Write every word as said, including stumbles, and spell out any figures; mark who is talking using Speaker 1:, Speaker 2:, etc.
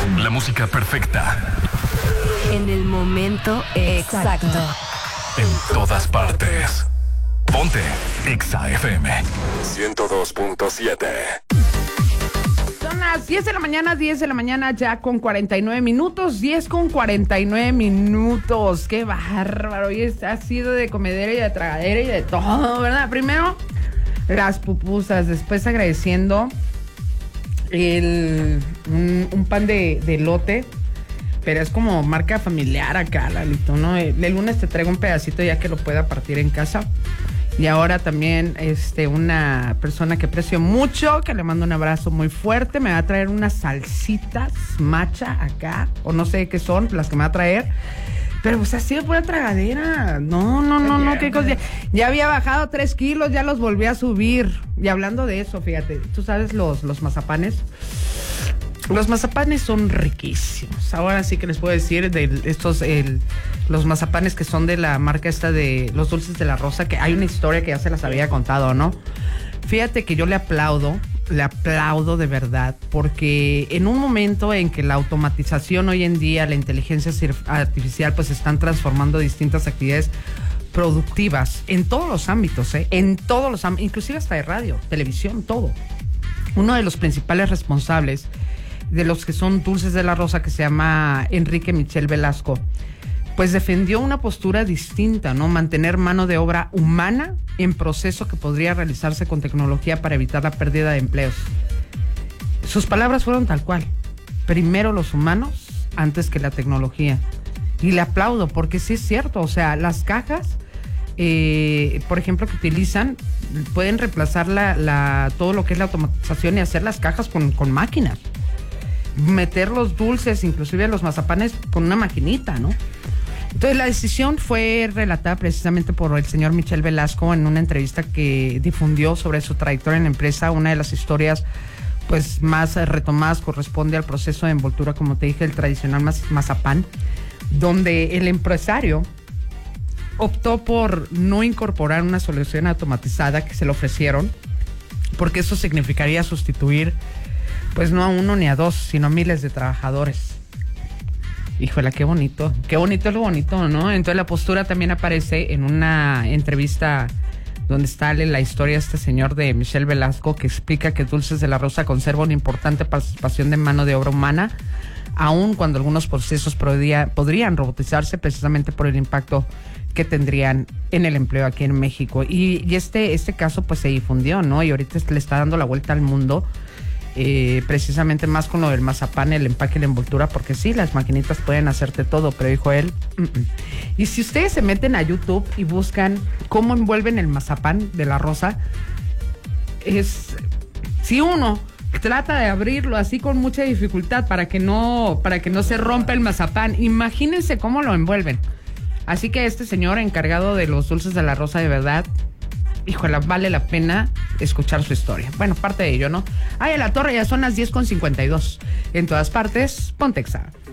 Speaker 1: La música perfecta.
Speaker 2: En el momento exacto.
Speaker 1: En todas partes. Ponte Exa F M ciento dos punto siete.
Speaker 3: Son las diez de la mañana, diez de la mañana ya con cuarenta y nueve minutos, diez con cuarenta y nueve minutos. Qué bárbaro. Hoy ha sido de comedera y de tragadera y de todo, ¿verdad? Primero, las pupusas, después agradeciendo el, un, un pan de, de elote, pero es como marca familiar acá, Lalito, ¿no? El, el lunes te traigo un pedacito ya que lo pueda partir en casa. Y ahora también este, una persona que aprecio mucho, que le mando un abrazo muy fuerte, me va a traer unas salsitas macha acá, o no sé qué son las que me va a traer. Pero pues ha sido pura tragadera. No, no, no, no, qué cosa. Ya, ya había bajado tres kilos, ya los volví a subir. Y hablando de eso, fíjate, tú sabes los, los mazapanes. Los mazapanes son riquísimos. Ahora sí que les puedo decir de estos, el, los mazapanes que son de la marca esta de los dulces de la rosa, que hay una historia que ya se las había contado, ¿no? Fíjate que yo le aplaudo, le aplaudo de verdad, porque en un momento en que la automatización hoy en día, la inteligencia artificial, pues están transformando distintas actividades productivas en todos los ámbitos, ¿eh? En todos los ámbitos, inclusive hasta de radio, televisión, todo. Uno de los principales responsables de los que son dulces de la rosa, que se llama Enrique Michel Velasco, pues defendió una postura distinta, ¿no? Mantener mano de obra humana en proceso que podría realizarse con tecnología para evitar la pérdida de empleos. Sus palabras fueron tal cual: primero los humanos antes que la tecnología. Y le aplaudo porque sí es cierto, o sea, las cajas, eh, por ejemplo, que utilizan, pueden reemplazar la, la, todo lo que es la automatización y hacer las cajas con, con máquinas. Meter los dulces, inclusive los mazapanes, con una maquinita, ¿no? Entonces la decisión fue relatada precisamente por el señor Michel Velasco en una entrevista que difundió sobre su trayectoria en la empresa. Una de las historias pues más retomadas corresponde al proceso de envoltura, como te dije, el tradicional maz- mazapán, donde el empresario optó por no incorporar una solución automatizada que se le ofrecieron, porque eso significaría sustituir pues no a uno ni a dos, sino a miles de trabajadores. Híjole, qué bonito, qué bonito es lo bonito, ¿no? Entonces la postura también aparece en una entrevista donde está la historia de este señor de Michel Velasco, que explica que Dulces de la Rosa conserva una importante participación de mano de obra humana, aun cuando algunos procesos podría, podrían robotizarse precisamente por el impacto que tendrían en el empleo aquí en México. Y, y este, este caso pues se difundió, ¿no? Y ahorita le está dando la vuelta al mundo. Eh, precisamente más con lo del mazapán, el empaque y la envoltura, porque sí, las maquinitas pueden hacerte todo, pero dijo él, mm-mm. Y si ustedes se meten a YouTube y buscan cómo envuelven el mazapán de la rosa, es, si uno trata de abrirlo así con mucha dificultad para que no, para que no se rompa el mazapán, imagínense cómo lo envuelven. Así que este señor encargado de los dulces de la rosa, de verdad, híjole, vale la pena escuchar su historia. Bueno, parte de ello, ¿no? Ay, en la torre ya son las diez con cincuenta y dos. En todas partes, ponte Exa.